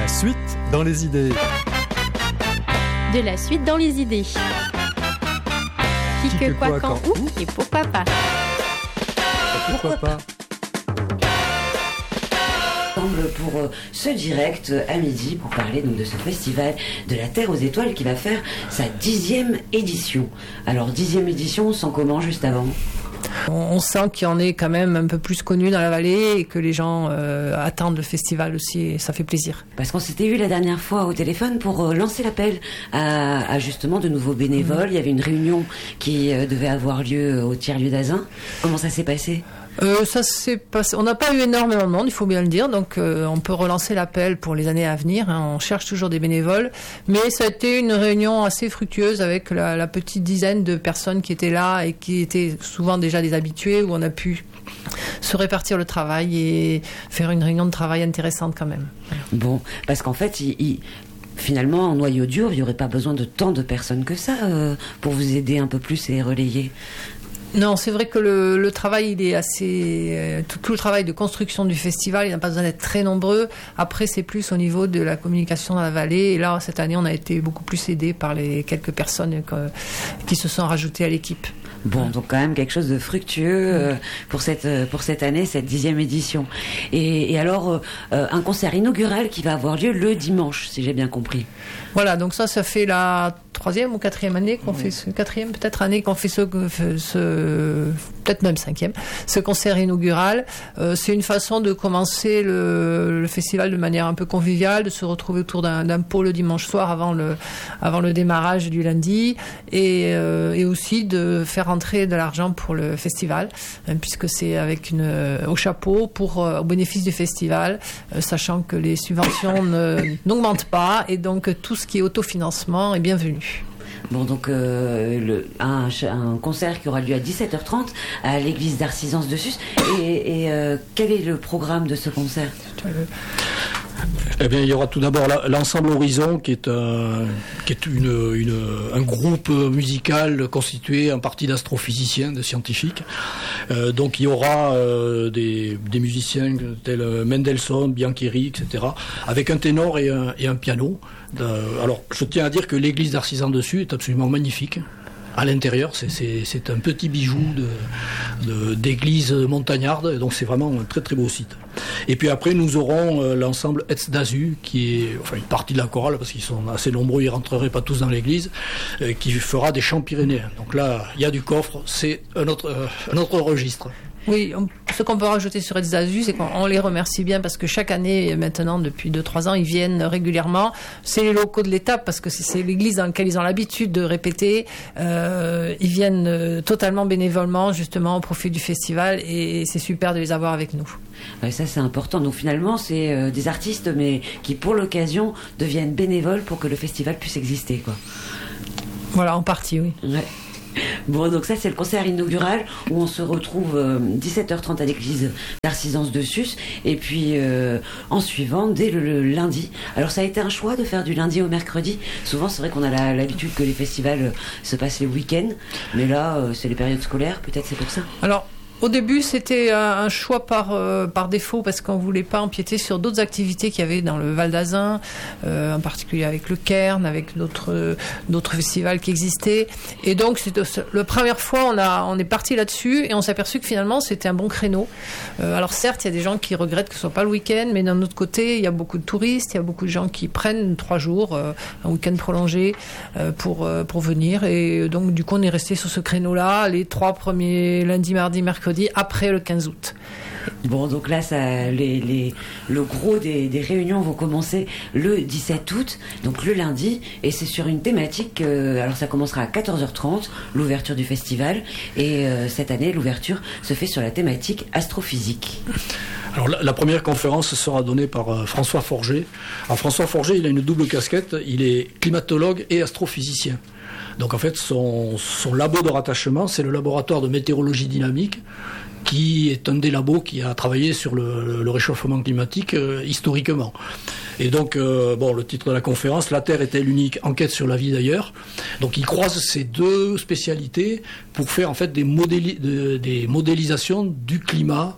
la suite dans les idées. De la suite dans les idées. Qui, que, quoi, quand, où et pourquoi pas. Pourquoi pas? Pour ce direct à midi pour parler donc de ce festival de la Terre aux étoiles qui va faire sa 10e édition. Alors 10e édition, on sent comment juste avant? On sent qu'il y en est quand même un peu plus connu dans la vallée et que les gens attendent le festival aussi et ça fait plaisir. Parce qu'on s'était eu la dernière fois au téléphone pour lancer l'appel à justement de nouveaux bénévoles. Il y avait une réunion qui devait avoir lieu au tiers-lieu d'Azun. Comment ça s'est passé? Ça s'est passé. On n'a pas eu énormément de monde, il faut bien le dire, donc on peut relancer l'appel pour les années à venir. On cherche toujours des bénévoles, mais ça a été une réunion assez fructueuse avec la petite dizaine de personnes qui étaient là et qui étaient souvent déjà des habitués, où on a pu se répartir le travail et faire une réunion de travail intéressante quand même. Bon, parce qu'en fait, finalement, en noyau dur, il n'y aurait pas besoin de tant de personnes que ça pour vous aider un peu plus et relayer. Non, c'est vrai que le travail, il est assez... tout le travail de construction du festival, il n'a pas besoin d'être très nombreux. Après, c'est plus au niveau de la communication dans la vallée. Et là, cette année, on a été beaucoup plus aidés par les quelques personnes qui se sont rajoutées à l'équipe. Bon, donc quand même quelque chose de fructueux pour cette année, cette 10e édition. Et alors, un concert inaugural qui va avoir lieu le dimanche, si j'ai bien compris. Voilà, donc ça fait la 3e ou 4e année qu'on fait ce 4e peut-être année qu'on fait ce peut-être même 5e, ce concert inaugural. C'est une façon de commencer le festival de manière un peu conviviale, de se retrouver autour d'un pot le dimanche soir avant le démarrage du lundi et aussi de faire rentrer de l'argent pour le festival, puisque c'est avec au chapeau au bénéfice du festival, sachant que les subventions n'augmentent pas et donc tout ce qui est autofinancement est bienvenu. Bon, donc un concert qui aura lieu à 17h30 à l'église d'Arcisance de Sus. Et quel est le programme de ce concert? Eh bien, il y aura tout d'abord l'ensemble Horizon, qui est un groupe musical constitué en partie d'astrophysiciens, de scientifiques. Donc, il y aura des musiciens tels Mendelssohn, Biancheri, etc., avec un ténor et un piano. Alors, je tiens à dire que l'église d'Arcisans dessus est absolument magnifique. À l'intérieur, c'est un petit bijou d'église montagnarde, donc c'est vraiment un très très beau site. Et puis après, nous aurons l'ensemble Etz d'Azu, qui est une partie de la chorale, parce qu'ils sont assez nombreux, ils ne rentreraient pas tous dans l'église, qui fera des chants pyrénéens. Donc là, il y a du coffre, c'est un autre registre. Oui, ce qu'on peut rajouter sur Etz d'Azu, c'est qu'on les remercie bien parce que chaque année, maintenant, depuis 2-3 ans, ils viennent régulièrement. C'est les locaux de l'étape parce que c'est l'église dans laquelle ils ont l'habitude de répéter. Ils viennent totalement bénévolement, justement, au profit du festival et c'est super de les avoir avec nous. Ouais, ça, c'est important. Donc finalement, c'est des artistes, mais qui, pour l'occasion, deviennent bénévoles pour que le festival puisse exister, quoi. Voilà, en partie, oui. Ouais. Bon, donc ça c'est le concert inaugural où on se retrouve 17h30 à l'église d'Arcisance de Sus et puis en suivant dès le lundi. Alors ça a été un choix de faire du lundi au mercredi. Souvent c'est vrai qu'on a l'habitude que les festivals se passent les week-ends, mais là c'est les périodes scolaires, peut-être c'est pour ça. Alors au début, c'était un choix par défaut parce qu'on voulait pas empiéter sur d'autres activités qu'il y avait dans le Val d'Azun, en particulier avec le Cairn, avec d'autres festivals qui existaient. Et donc, la première fois, on est parti là-dessus et on s'est aperçu que finalement, c'était un bon créneau. Alors certes, il y a des gens qui regrettent que ce soit pas le week-end, mais d'un autre côté, il y a beaucoup de touristes, il y a beaucoup de gens qui prennent 3 jours, un week-end prolongé pour venir. Et donc, du coup, on est resté sur ce créneau-là, les 3 premiers lundi, mardi, mercredi, après le 15 août. Bon, donc là, le gros des réunions vont commencer le 17 août, donc le lundi, et c'est sur une thématique, alors ça commencera à 14h30, l'ouverture du festival, et cette année, l'ouverture se fait sur la thématique astrophysique. Alors la première conférence sera donnée par François Forger. Alors François Forger, il a une double casquette, il est climatologue et astrophysicien. Donc en fait, son labo de rattachement, c'est le laboratoire de météorologie dynamique, qui est un des labos qui a travaillé sur le réchauffement climatique historiquement. Et donc, le titre de la conférence, La Terre est-elle unique? Enquête sur la vie d'ailleurs. Donc il croise ces deux spécialités pour faire en fait des modélisations du climat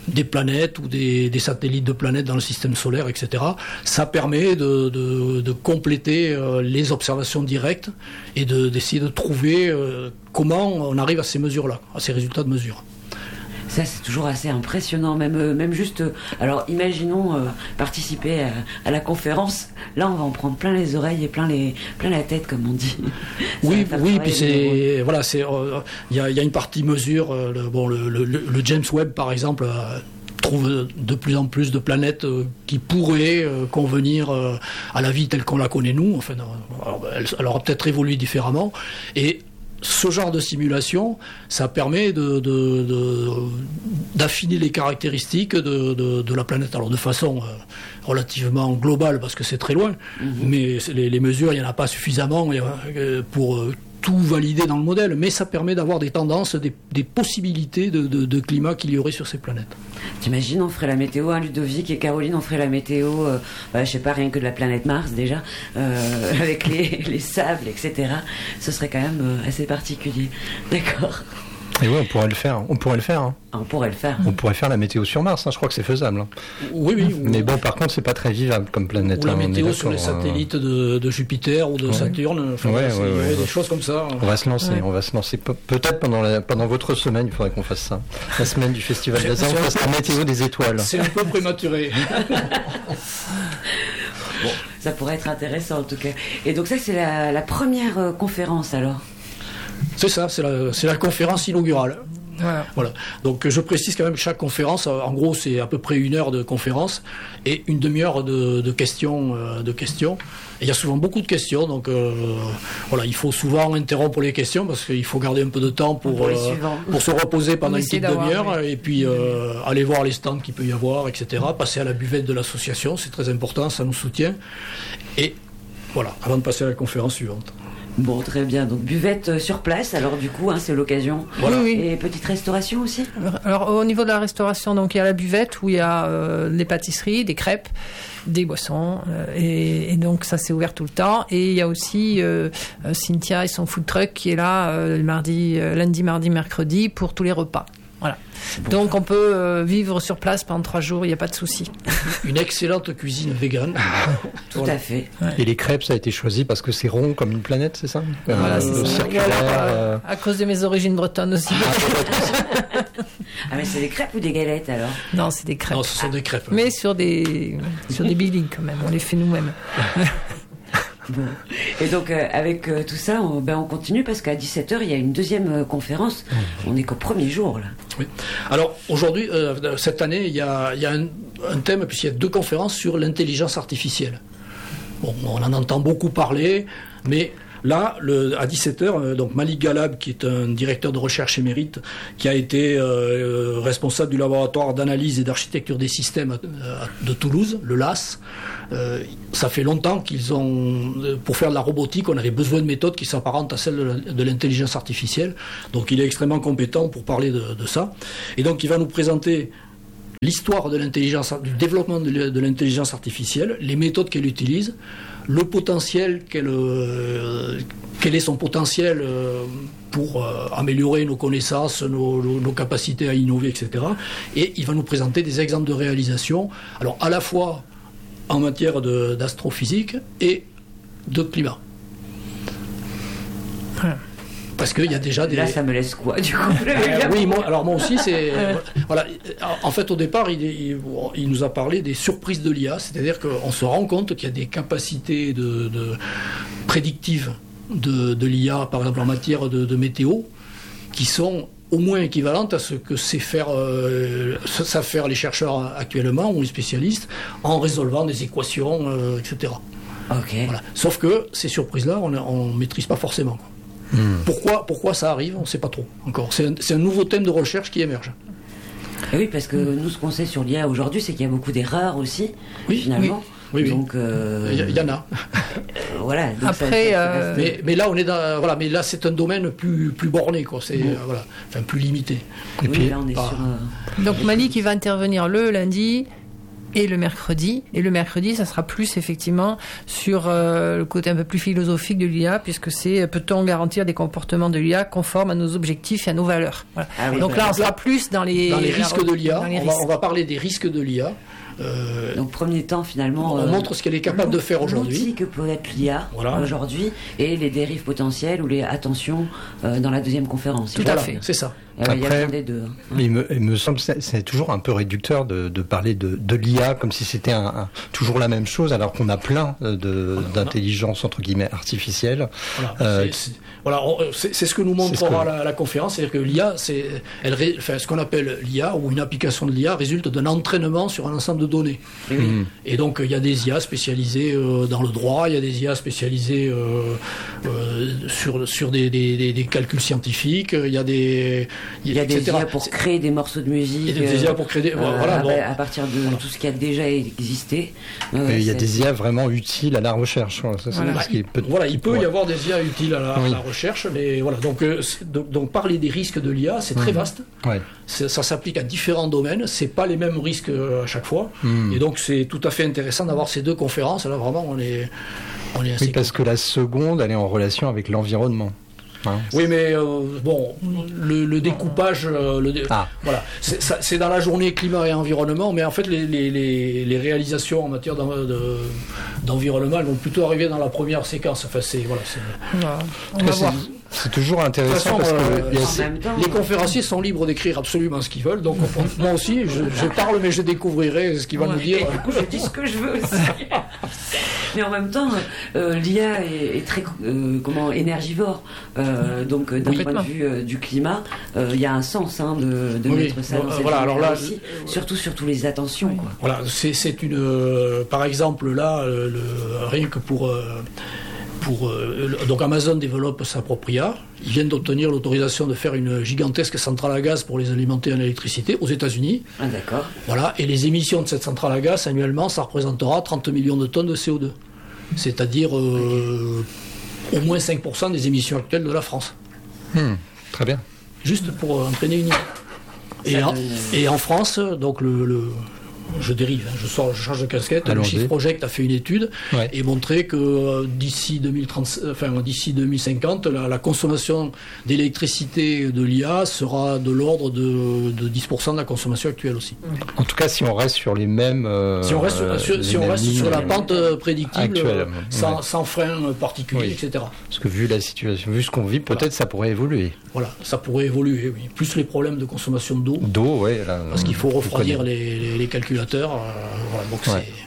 des planètes ou des satellites de planètes dans le système solaire, etc. Ça permet de compléter les observations directes et d'essayer de trouver comment on arrive à ces mesures-là, à ces résultats de mesure. Ça, c'est toujours assez impressionnant, même juste... alors, imaginons participer à la conférence. Là, on va en prendre plein les oreilles et plein la tête, comme on dit. Oui, puis c'est... Voilà, il y a une partie mesure. Le James Webb, par exemple, trouve de plus en plus de planètes qui pourraient convenir à la vie telle qu'on la connaît, nous. Enfin, elle aura peut-être évolué différemment. Et ce genre de simulation, ça permet d'affiner les caractéristiques de la planète. Alors de façon relativement globale, parce que c'est très loin, mais les mesures, il n'y en a pas suffisamment pour tout valider dans le modèle, mais ça permet d'avoir des tendances, des possibilités de climat qu'il y aurait sur ces planètes. T'imagines, on ferait la météo, Ludovic et Caroline, on ferait la météo, je sais pas, rien que de la planète Mars déjà, avec les sables, etc. Ce serait quand même assez particulier. D'accord. Et oui, on pourrait le faire. On pourrait le faire. Hein. On pourrait le faire. On pourrait faire la météo sur Mars. Hein. Je crois que c'est faisable. Hein. Oui. Mais bon, par contre, c'est pas très vivable comme planète. Ou la météo sur les satellites de Jupiter ou de Saturne. Enfin, des choses comme ça. On va se lancer. Ouais. On va se lancer. Peut-être pendant votre semaine, il faudrait qu'on fasse ça. La semaine du Festival d'Azan, on fasse la météo des étoiles. C'est un peu prématuré. Bon, ça pourrait être intéressant en tout cas. Et donc ça, c'est la première conférence alors. C'est ça, c'est la conférence inaugurale. Voilà. Donc je précise quand même, chaque conférence, en gros, c'est à peu près 1 heure de conférence et une demi-heure de questions. Et il y a souvent beaucoup de questions, donc il faut souvent interrompre les questions parce qu'il faut garder un peu de temps pour se reposer pendant une petite demi-heure et puis aller voir les stands qu'il peut y avoir, etc. Passer à la buvette de l'association, c'est très important, ça nous soutient. Et voilà, avant de passer à la conférence suivante. Bon, très bien. Donc, buvette sur place. Alors, du coup, c'est l'occasion. Voilà. Oui. Et petite restauration aussi. Alors, au niveau de la restauration, donc il y a la buvette où il y a des pâtisseries, des crêpes, des boissons, et donc ça c'est ouvert tout le temps. Et il y a aussi Cynthia et son food truck qui est là lundi, mardi, mercredi pour tous les repas. Voilà. Donc on peut vivre sur place pendant 3 jours, il n'y a pas de souci. Une excellente cuisine végane. Tout à fait. Ouais. Et les crêpes, ça a été choisi parce que c'est rond comme une planète, c'est ça? Voilà, c'est ça. Circulaire. À cause de mes origines bretonnes aussi. Ah, mais c'est des crêpes ou des galettes alors? Non, c'est des crêpes. Non, ce sont des crêpes. Mais sur des billings quand même, on les fait nous-mêmes. Bon. Et donc avec tout ça, on continue parce qu'à 17h, il y a une deuxième conférence. On n'est qu'au premier jour là. Oui. Alors aujourd'hui, cette année, il y a un thème, puisqu'il y a 2 conférences sur l'intelligence artificielle. Bon, on en entend beaucoup parler, mais là, à 17h, donc Malik Galab, qui est un directeur de recherche émérite, qui a été responsable du laboratoire d'analyse et d'architecture des systèmes de Toulouse, le LAS. Ça fait longtemps pour faire de la robotique, on avait besoin de méthodes qui s'apparentent à celles de l'intelligence artificielle. Donc il est extrêmement compétent pour parler de ça. Et donc il va nous présenter l'histoire du développement de l'intelligence artificielle, les méthodes qu'elle utilise, le potentiel, quel est son potentiel pour améliorer nos connaissances, nos capacités à innover, etc. Et il va nous présenter des exemples de réalisation, alors à la fois en matière d'astrophysique et de climat. Parce qu'il y a déjà des... Là, ça me laisse quoi, du coup? Oui, moi aussi, c'est... Voilà. En fait, au départ, il nous a parlé des surprises de l'IA, c'est-à-dire qu'on se rend compte qu'il y a des capacités prédictives de l'IA, par exemple en matière de météo, qui sont au moins équivalentes à ce que savent faire les chercheurs actuellement, ou les spécialistes, en résolvant des équations, etc. Okay. Voilà. Sauf que ces surprises-là, on ne maîtrise pas forcément. Pourquoi ça arrive, on ne sait pas trop encore. C'est un nouveau thème de recherche qui émerge. Et oui, parce que nous, ce qu'on sait sur l'IA aujourd'hui, c'est qu'il y a beaucoup d'erreurs aussi, finalement. Oui. Donc, il y en a. Voilà. Donc après, mais là, on est dans, voilà, mais là, c'est un domaine plus borné, quoi. C'est plus limité. Et puis, là, on est sur. Donc Malik, il va intervenir le lundi, et le mercredi. Et le mercredi, ça sera plus effectivement sur le côté un peu plus philosophique de l'IA, puisque c'est peut-on garantir des comportements de l'IA conformes à nos objectifs et à nos valeurs. Voilà. Ah oui, donc là, on sera plus dans les risques de l'IA. On va parler des risques de l'IA. Donc premier temps finalement on montre ce qu'elle est capable de faire aujourd'hui, l'outil que peut être l'IA aujourd'hui et les dérives potentielles ou les attentions dans la deuxième conférence. Tout à fait, c'est ça. Il y a besoin des deux. Il me semble que c'est toujours un peu réducteur de parler de l'IA comme si c'était toujours la même chose, alors qu'on a plein d'intelligence entre guillemets artificielle. C'est ce que nous montrera la conférence, c'est-à-dire que l'IA, ce qu'on appelle l'IA ou une application de l'IA résulte d'un entraînement sur un ensemble de données. Et donc il y a des IA spécialisées dans le droit, il y a des IA spécialisées sur des calculs scientifiques, il y a des IA pour créer des morceaux de musique. Il y a des IA pour créer à partir de tout ce qui a déjà existé. Il y a des IA vraiment utiles à la recherche. Il peut y avoir des IA utiles à la recherche, mais voilà. Donc parler des risques de l'IA, c'est très vaste. Ouais. Ça s'applique à différents domaines. C'est pas les mêmes risques à chaque fois. Et donc c'est tout à fait intéressant d'avoir ces deux conférences. Là vraiment, on est assez. Oui, parce que la seconde, elle est en relation avec l'environnement. Oui, mais le découpage, voilà, c'est dans la journée climat et environnement, mais en fait les réalisations en matière d'environnement, elles vont plutôt arriver dans la première séquence. Enfin, on va voir. C'est toujours intéressant parce que les conférenciers sont libres d'écrire absolument ce qu'ils veulent. Donc moi aussi, je parle, mais je découvrirai ce qu'ils vont nous dire. Et du coup, je dis ce que je veux aussi. Mais en même temps, l'IA est très énergivore. Donc d'un point de vue du climat, il y a un sens de mettre ça dans cette alors là aussi, surtout sur tous les attentions. Quoi. Voilà, c'est une par exemple là rien que donc Amazon développe sa propre IA. Ils viennent d'obtenir l'autorisation de faire une gigantesque centrale à gaz pour les alimenter en électricité aux États-Unis. Ah d'accord. Voilà, et les émissions de cette centrale à gaz annuellement, ça représentera 30 millions de tonnes de CO2. C'est-à-dire au moins 5% des émissions actuelles de la France. Très bien. Juste pour entraîner une idée. Et en France, donc je dérive, je change de casquette. Le Shift Project a fait une étude et montré que d'ici 2050, la consommation d'électricité de l'IA sera de l'ordre de 10% de la consommation actuelle aussi. En tout cas, si on reste sur les mêmes, si on reste sur la pente prédictible, actuelle, sans frein particulier, etc. Parce que vu la situation, vu ce qu'on vit, peut-être ça pourrait évoluer. Voilà, ça pourrait évoluer. Oui. Plus les problèmes de consommation d'eau. Parce qu'il faut refroidir les calculateurs. Donc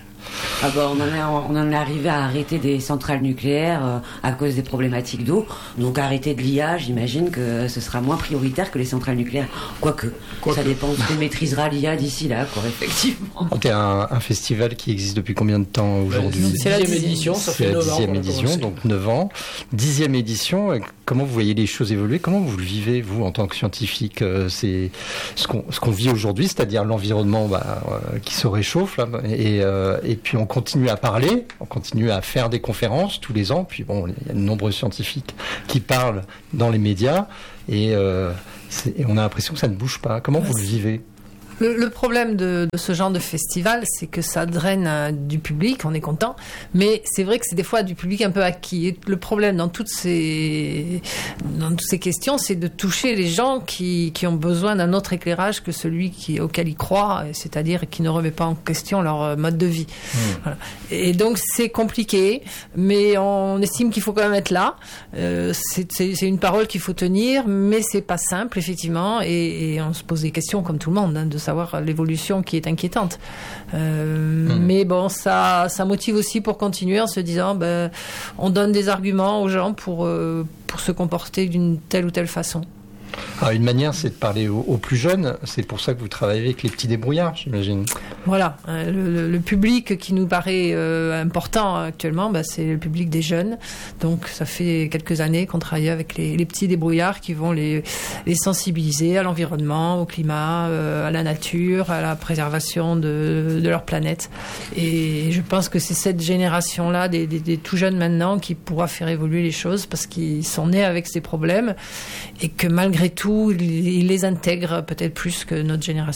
on en est arrivé à arrêter des centrales nucléaires à cause des problématiques d'eau. Donc arrêter de l'IA, j'imagine que ce sera moins prioritaire que les centrales nucléaires. Quoique. Ça dépend de ce que maîtrisera l'IA d'ici là, effectivement. C'est un festival qui existe depuis combien de temps aujourd'hui? C'est la 10e édition, ça fait 9 ans. C'est la 10e édition, donc 9 ans. 10e édition, comment vous voyez les choses évoluer? Comment vous le vivez, vous, en tant que scientifique? C'est ce qu'on vit aujourd'hui, c'est-à-dire l'environnement qui se réchauffe, là, et puis on continue à parler, on continue à faire des conférences tous les ans, puis il y a de nombreux scientifiques qui parlent dans les médias, et on a l'impression que ça ne bouge pas. Comment vous le vivez? Le problème de ce genre de festival, c'est que ça draine du public, on est content, mais c'est vrai que c'est des fois du public un peu acquis. Et le problème dans toutes ces questions, c'est de toucher les gens qui ont besoin d'un autre éclairage que celui auquel ils croient, c'est-à-dire qui ne remet pas en question leur mode de vie. Voilà. Et donc c'est compliqué, mais on estime qu'il faut quand même être là. C'est une parole qu'il faut tenir, mais c'est pas simple, effectivement, et on se pose des questions comme tout le monde, de savoir l'évolution qui est inquiétante. Mais bon, ça motive aussi pour continuer en se disant, on donne des arguments aux gens pour se comporter d'une telle ou telle façon. Alors, une manière, c'est de parler aux plus jeunes. C'est pour ça que vous travaillez avec les petits débrouillards, j'imagine. Voilà. Le public qui nous paraît important actuellement, c'est le public des jeunes. Donc, ça fait quelques années qu'on travaille avec les petits débrouillards qui vont les sensibiliser à l'environnement, au climat, à la nature, à la préservation de leur planète. Et je pense que c'est cette génération-là, des tout jeunes maintenant, qui pourra faire évoluer les choses parce qu'ils sont nés avec ces problèmes et que malgré tout, ils les intègrent peut-être plus que notre génération.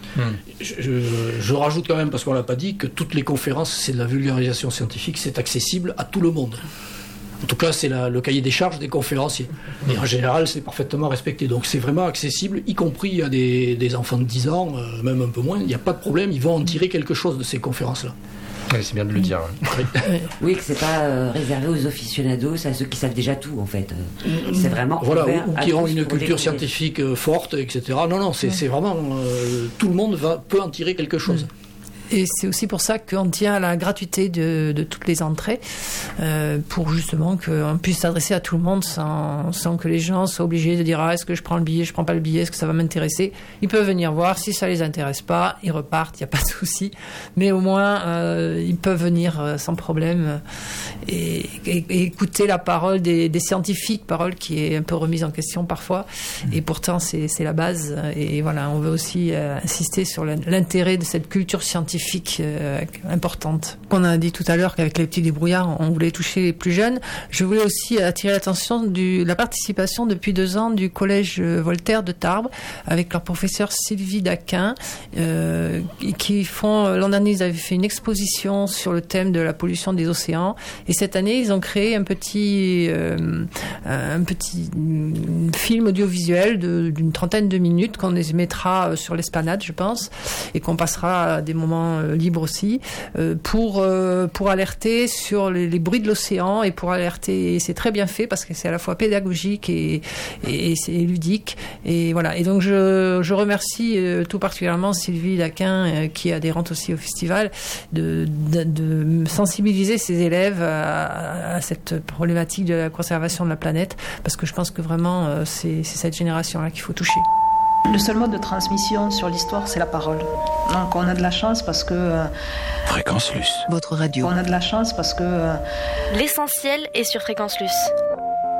Je rajoute quand même, parce qu'on l'a pas dit, que toutes les conférences, c'est de la vulgarisation scientifique, c'est accessible à tout le monde. En tout cas, c'est le cahier des charges des conférenciers. Et en général, c'est parfaitement respecté. Donc c'est vraiment accessible, y compris à des enfants de 10 ans, même un peu moins. Il n'y a pas de problème, ils vont en tirer quelque chose de ces conférences-là. Oui, c'est bien de le dire. Oui, que c'est pas réservé aux aficionados, à ceux qui savent déjà tout, en fait. C'est vraiment voilà, ouvert ou qui ont une culture scientifique forte, etc. Non, c'est vraiment tout le monde peut en tirer quelque chose. Et c'est aussi pour ça qu'on tient à la gratuité de toutes les entrées, pour justement qu'on puisse s'adresser à tout le monde sans que les gens soient obligés de dire est-ce que je prends le billet, je prends pas le billet, est-ce que ça va m'intéresser. Ils peuvent venir voir, si ça les intéresse pas, ils repartent, il n'y a pas de souci. Mais au moins, ils peuvent venir sans problème et écouter la parole des scientifiques, parole qui est un peu remise en question parfois. Et pourtant, c'est la base. Et voilà, on veut aussi insister sur l'intérêt de cette culture scientifique importante. On a dit tout à l'heure qu'avec les petits débrouillards, on voulait toucher les plus jeunes. Je voulais aussi attirer l'attention de la participation depuis 2 ans du collège Voltaire de Tarbes avec leur professeur Sylvie Daquin, qui l'an dernier, ils avaient fait une exposition sur le thème de la pollution des océans. Et cette année, ils ont créé un petit film audiovisuel d'une 30aine de minutes qu'on les mettra sur l'esplanade, je pense, et qu'on passera à des moments libres aussi, pour alerter sur les bruits de l'océan et pour alerter. Et c'est très bien fait parce que c'est à la fois pédagogique et c'est ludique. Et voilà. Et donc je remercie tout particulièrement Sylvie Daquin, qui est adhérente aussi au festival, de sensibiliser ses élèves à cette problématique de la conservation de la planète, parce que je pense que vraiment c'est cette génération-là qu'il faut toucher. Le seul mode de transmission sur l'histoire, c'est la parole. Donc on a de la chance parce que... Fréquence Luce. Votre radio. On a de la chance parce que... L'essentiel est sur Fréquence Luce.